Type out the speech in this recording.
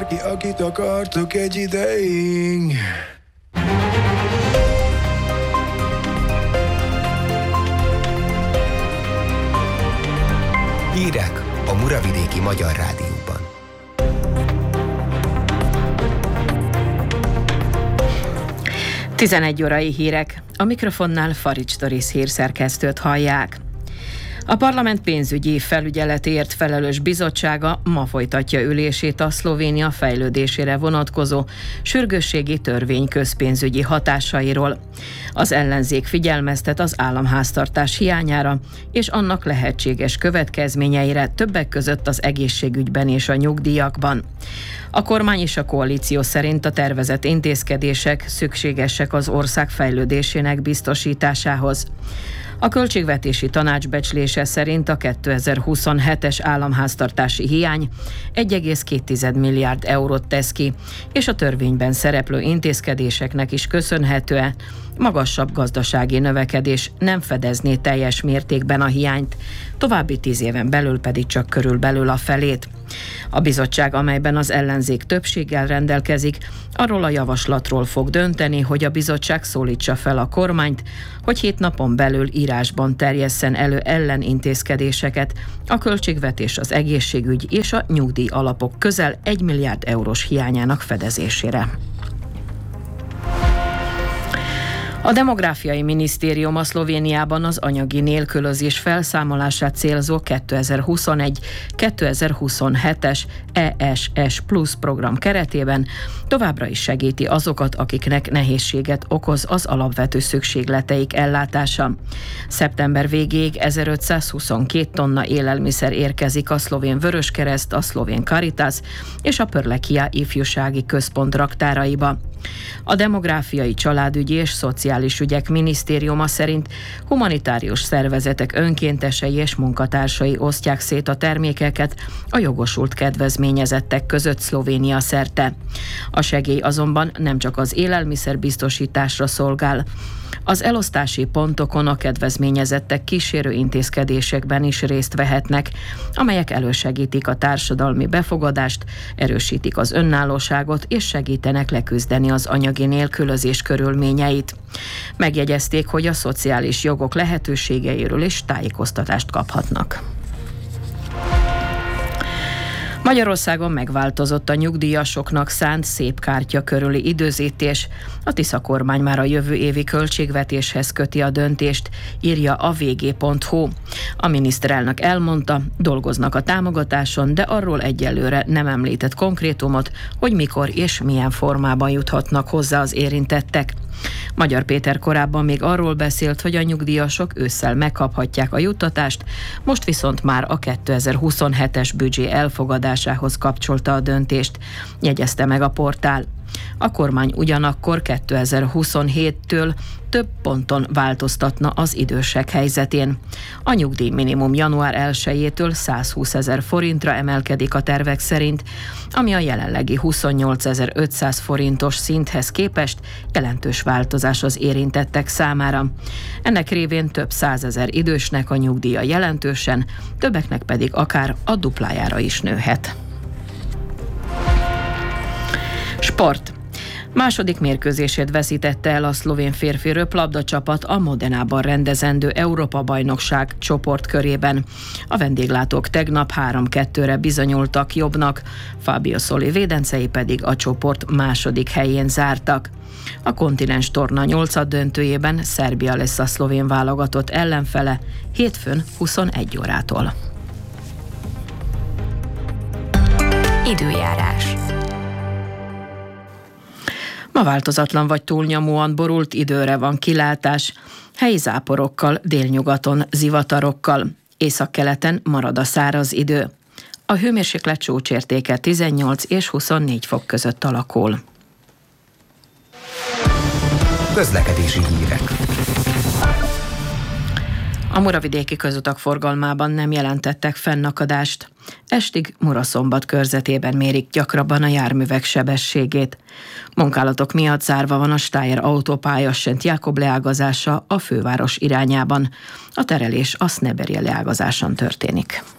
valaki, akit akartok egy ideig. Hírek a Muravidéki Magyar Rádióban. Tizenegyórai hírek. A mikrofonnál Farics Doris hírszerkesztőt hallják. A parlament pénzügyi felügyeletért felelős bizottsága ma folytatja ülését a Szlovénia fejlődésére vonatkozó sürgősségi törvény közpénzügyi hatásairól. Az ellenzék figyelmeztet az államháztartás hiányára és annak lehetséges következményeire, többek között az egészségügyben és a nyugdíjakban. A kormány és a koalíció szerint a tervezett intézkedések szükségesek az ország fejlődésének biztosításához. A Költségvetési Tanács becslése szerint a 2027-es államháztartási hiány 1,2 milliárd eurót tesz ki, és a törvényben szereplő intézkedéseknek is köszönhetően magasabb gazdasági növekedés nem fedezné teljes mértékben a hiányt, további 10 éven belül pedig csak körülbelül a felét. A bizottság, amelyben az ellenzék többséggel rendelkezik, arról a javaslatról fog dönteni, hogy a bizottság szólítsa fel a kormányt, hogy 7 napon belül írásban terjesszen elő ellenintézkedéseket a költségvetés, az egészségügy és a nyugdíj alapok közel 1 milliárd eurós hiányának fedezésére. A Demográfiai Minisztérium a Szlovéniában az anyagi nélkülözés felszámolását célzó 2021-2027-es ESS Plus program keretében továbbra is segíti azokat, akiknek nehézséget okoz az alapvető szükségleteik ellátása. Szeptember végéig 1522 tonna élelmiszer érkezik a Szlovén Vöröskereszt, a Szlovén Caritas és a Prlekija ifjúsági központ raktáraiba. A Demográfiai, Családügyi és Szociális Ügyek Minisztériuma szerint humanitárius szervezetek önkéntesei és munkatársai osztják szét a termékeket a jogosult kedvezményezettek között Szlovénia szerte. A segély azonban nem csak az élelmiszerbiztosításra szolgál. Az elosztási pontokon a kedvezményezettek kísérő intézkedésekben is részt vehetnek, amelyek elősegítik a társadalmi befogadást, erősítik az önállóságot és segítenek leküzdeni az anyagi nélkülözés körülményeit. Megjegyezték, hogy a szociális jogok lehetőségeiről is tájékoztatást kaphatnak. Magyarországon megváltozott a nyugdíjasoknak szánt szép kártya körüli időzítés. A Tisza kormány már a jövő évi költségvetéshez köti a döntést, írja a vg.hu. A miniszterelnök elmondta, dolgoznak a támogatáson, de arról egyelőre nem említett konkrétumot, hogy mikor és milyen formában juthatnak hozzá az érintettek. Magyar Péter korábban még arról beszélt, hogy a nyugdíjasok ősszel megkaphatják a juttatást, most viszont már a 2027-es büdzsé elfogadásához kapcsolta a döntést, jegyezte meg a portál. A kormány ugyanakkor 2027-től több ponton változtatna az idősek helyzetén. A nyugdíjminimum január 1-től 120 000 forintra emelkedik a tervek szerint, ami a jelenlegi 28 500 forintos szinthez képest jelentős változás az érintettek számára. Ennek révén több 100 000 idősnek a nyugdíja jelentősen, többeknek pedig akár a duplájára is nőhet. Sport. Második mérkőzését veszítette el a szlovén férfi röplabda csapat a Modenában rendezendő Európa-bajnokság csoportkörében. A vendéglátók tegnap 3-2-re bizonyultak jobbnak, Fábio Szoli védencei pedig a csoport második helyén zártak. A kontinens torna 8-döntőjében Szerbia lesz a szlovén válogatott ellenfele hétfőn 21 órától. Időjárás. Ma változatlan vagy túlnyomóan borult időre van kilátás, helyi záporokkal, délnyugaton zivatarokkal, északkeleten marad a száraz idő. A hőmérséklet csúcsértéke 18 és 24 fok között alakul. Közlekedési hírek. A muravidéki közutak forgalmában nem jelentettek fennakadást. Estig Muraszombat körzetében mérik gyakrabban a járművek sebességét. Munkálatok miatt zárva van a Steyr autópálya Szent Jákob leágazása a főváros irányában. A terelés a Sneberje leágazáson történik.